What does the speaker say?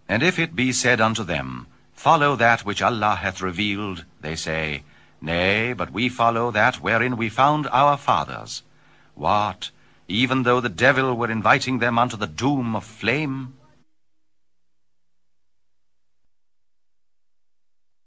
And if it be said unto them, Follow that which Allah hath revealed, they say, Nay, but we follow that wherein we found our fathers. What, even though the devil were inviting them unto the doom of flame?